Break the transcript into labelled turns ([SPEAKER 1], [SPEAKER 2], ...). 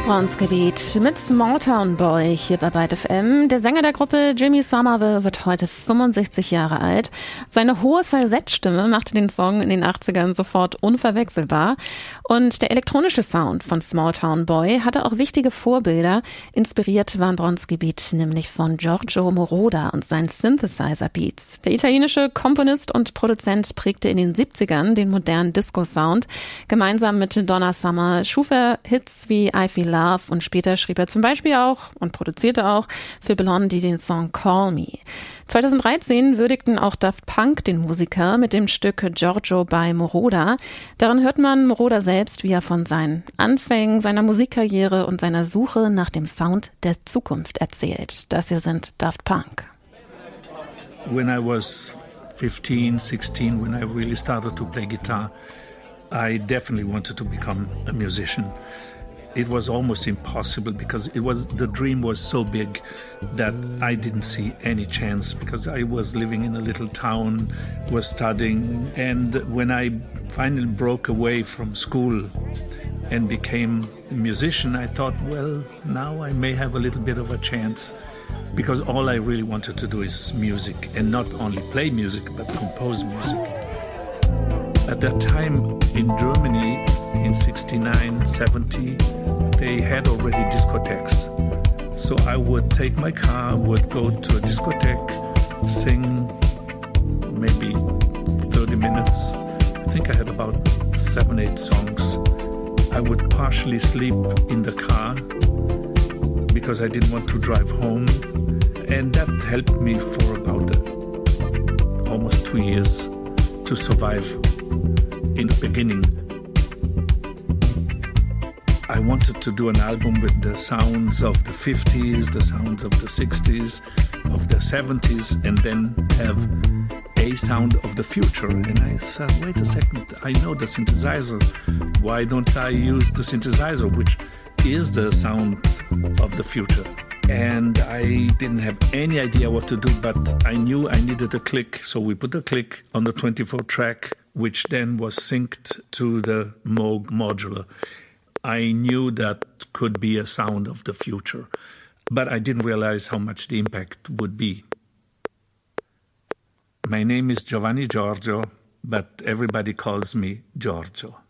[SPEAKER 1] Bronzegebiet mit Small Town Boy hier bei Byte FM. Der Sänger der Gruppe, Jimmy Somerville, wird heute 65 Jahre alt. Seine hohe Falsettstimme machte den Song in den 80ern sofort unverwechselbar. Und der elektronische Sound von Small Town Boy hatte auch wichtige Vorbilder. Inspiriert waren Bronzegebiet nämlich von Giorgio Moroder und seinen Synthesizer-Beats. Der italienische Komponist und Produzent prägte in den 70ern den modernen Disco-Sound. Gemeinsam mit Donna Summer schuf er Hits wie I Feel Love und später schrieb er zum Beispiel auch und produzierte auch für Blondie den Song Call Me. 2013 würdigten auch Daft Punk den Musiker mit dem Stück Giorgio bei Moroder. Darin hört man Moroder selbst, wie er von seinen Anfängen, seiner Musikkarriere und seiner Suche nach dem Sound der Zukunft erzählt. Das hier sind Daft Punk.
[SPEAKER 2] When I was 15, 16, when I really started to play guitar, I definitely wanted to become a musician. It was almost impossible because the dream was so big that I didn't see any chance because I was living in a little town, was studying, and when I finally broke away from school and became a musician, I thought, well, now I may have a little bit of a chance because all I really wanted to do is music and not only play music but compose music. At that time in Germany, in 69, 70, they had already discotheques. So I would take my car, would go to a discotheque, sing maybe 30 minutes. I think I had about 7, 8 songs. I would partially sleep in the car because I didn't want to drive home. And that helped me for about almost 2 years to survive in the beginning. I wanted to do an album with the sounds of the 50s, the sounds of the 60s, of the 70s, and then have a sound of the future. And I said, wait a second, I know the synthesizer. Why don't I use the synthesizer, which is the sound of the future? And I didn't have any idea what to do, but I knew I needed a click. So we put a click on the 24 track, which then was synced to the Moog modular. I knew that could be a sound of the future, but I didn't realize how much the impact would be. My name is Giovanni Giorgio, but everybody calls me Giorgio.